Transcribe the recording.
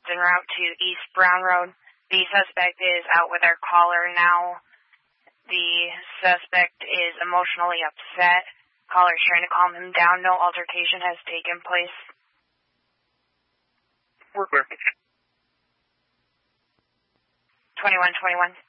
en route to East Brown Road. The suspect is out with our caller now. The suspect is emotionally upset. Caller's trying to calm him down. No altercation has taken place. We're clear. 2121.